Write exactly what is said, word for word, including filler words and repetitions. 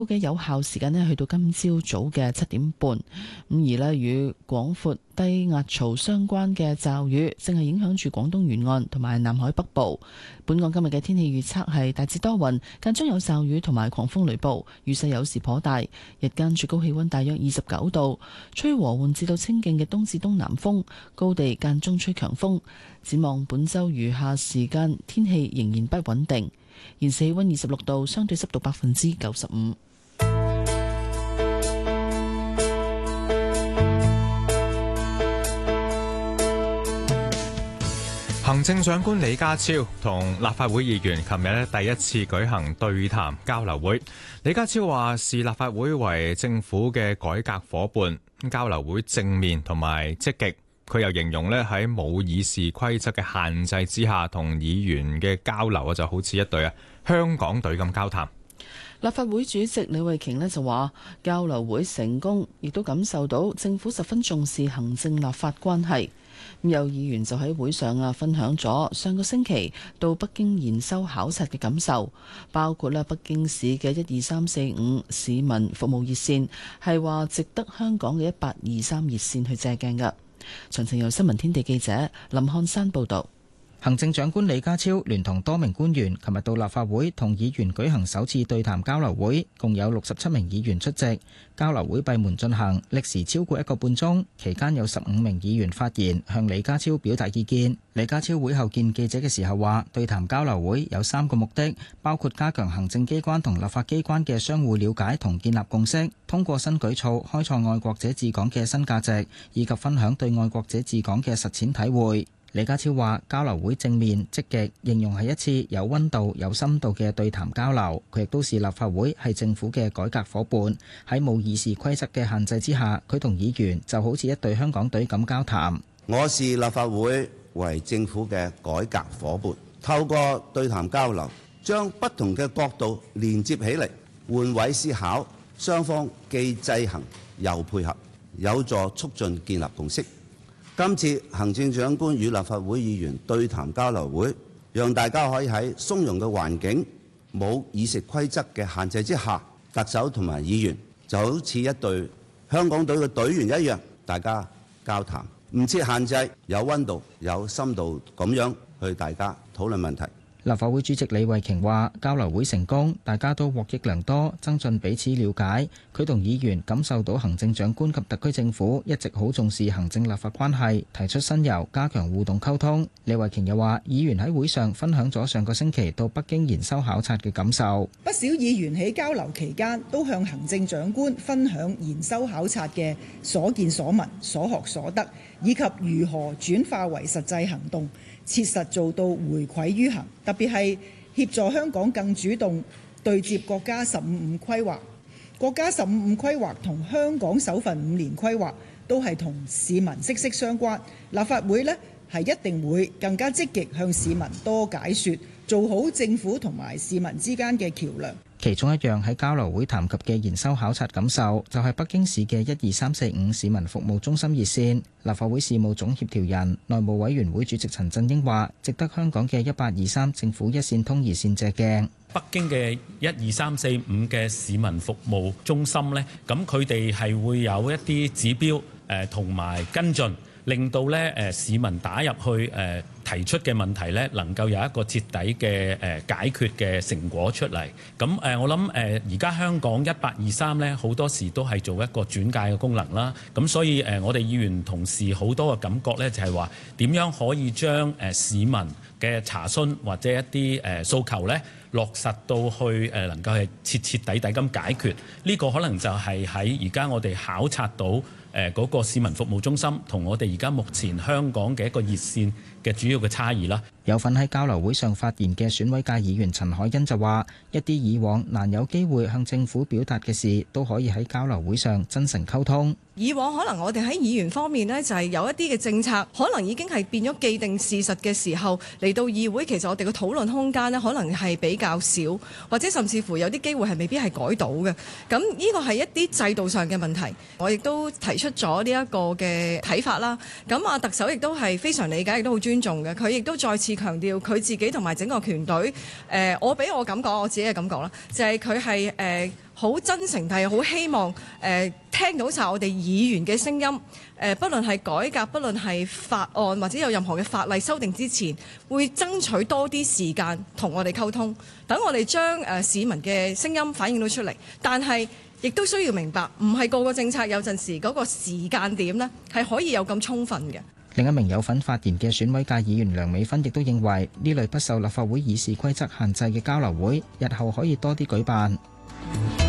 嘅有效時間咧，去到今朝早嘅七點半。咁而咧，與廣闊低壓槽相關嘅驟雨，正係影響住廣東沿岸同埋南海北部。本港今日嘅天氣預測係大致多雲，間中有驟雨同埋狂風雷暴，雨勢有時頗大。日間最高氣溫大約二十九度，吹和緩至到清勁嘅東至東南風，高地間中吹強風。展望本週餘下時間，天氣仍然不穩定。現時氣溫二十六度，相對濕度百分之九十五。 行政長官李家超同立法會議員琴日咧第一次舉行對談交流會。李家超話視立法會為政府嘅改革夥伴，交流會正面同埋積極。佢又形容咧喺冇議事規則嘅限制之下，同議員嘅交流啊就好似一隊啊香港隊咁交談。 立法會主席李慧瓊咧就話交流會成功，亦都感受到政府十分重視行政立法關係。咁有議員就喺會上啊分享咗上個星期到北京研修考察嘅感受，包括咧北京市嘅一二三四五市民服務熱線，係話值得香港嘅一八二三熱線去借鏡㗎。詳情由新聞天地記者林漢山報導。 行政長官李家超聯同多名官員琴日到立法會同議員舉行首次對談交流會，共有六十七名議員出席。交流會閉門進行，歷時超過一個半鐘，期間有十五名議員發言，向李家超表達意見。李家超會後見記者嘅時候話，對談交流會有三個目的，包括加強行政機關同立法機關嘅相互了解同建立共識，通過新舉措開創愛國者治港嘅新價值，以及分享對愛國者治港嘅實踐體會。李家超話交流會正面積極，形容係一次有溫度有深度嘅對談交流。佢亦都視立法會係政府嘅改革夥伴，喺冇議事規則嘅限制之下，佢同議員就好似一隊香港隊咁交談。 我視立法會為政府嘅改革夥伴，透過對談交流，將不同嘅角度連接起嚟，換位思考，雙方既制衡又配合，有助促進建立共識。今次行政長官與立法會議員對談交流會，讓大家可以喺鬆容嘅環境、冇議事規則嘅限制之下，特首同埋議員就好似一隊香港隊嘅隊員一樣，大家交談，唔設限制，有溫度、有深度咁樣去大家討論問題。 立法會主席李慧瓊話交流會成功，大家都獲益良多，增進彼此了解。佢同議員感受到行政長官及特區政府一直好重視行政立法關係，提出新猷，加強互動溝通。李慧瓊又話議員喺會上分享咗上個星期到北京研修考察嘅感受。 不少議員喺交流期間都向行政長官分享研修考察嘅所見所聞、所學所得，以及如何轉化為實際行動，切實做到回饋於行，特別係協助香港更主動對接國家十五五規劃。國家十五五規劃同香港首份五年規劃都係同市民息息相關。立法會呢係一定會更加積極向市民多解說，做好政府同埋市民之間嘅橋梁。 其中一樣喺交流會談及嘅研修考察感受，就係北京市嘅一二三四五市民服務中心熱線。立法會事務總協調人、內務委員會主席陳振英話，值得香港嘅一八二三政府一線通熱線借鏡。 北京嘅一二三四五嘅市民服務中心呢，咁佢哋係會有一啲指標誒同埋跟進，令到咧誒市民打入去誒提出嘅問題咧，能夠有一個徹底嘅誒解決嘅成果出嚟。咁誒我諗誒而家香港一八二三咧，好多時都係做一個轉介嘅功能啦。咁所以誒我哋議員同事好多嘅感覺咧，就係話點樣可以將誒市民嘅查詢或者一啲誒訴求咧，落實到去誒能夠係徹徹底底咁解決。呢個可能就係喺而家我哋考察到誒嗰個市民服務中心同我哋而家目前香港嘅一個熱線嘅主要嘅差異啦。 有份喺交流會上發言嘅選委界議員陳凱欣就話：一啲以往難有機會向政府表達嘅事，都可以喺交流會上真誠溝通。 以往可能我哋喺議員方面呢，就係有一啲嘅政策，可能已經係變咗既定事實嘅時候，嚟到議會，其實我哋嘅討論空間呢，可能係比較少，或者甚至乎有啲機會係未必係改到嘅。咁呢個係一啲制度上嘅問題，我亦都提出咗呢一個嘅睇法啦。咁啊，特首亦都係非常理解，亦都好尊重嘅。佢亦都再次強調佢自己同埋整個團隊，誒、呃，我俾我感覺，我自己嘅感覺啦，就係佢係誒。 好真誠，但係好希望誒、呃、聽到晒我哋議員嘅聲音。誒、呃，不論係改革，不論係法案或者有任何嘅法例修訂之前，會爭取多啲時間同我哋溝通，等我哋將誒市民嘅聲音反映到出嚟。但係亦都需要明白，唔係個個政策有陣時嗰個時間點呢係可以有咁充分嘅。 另一名有份發言嘅選委界議員梁美芬亦都認為，呢類不受立法會議事規則限制嘅交流會，日後可以多啲舉辦。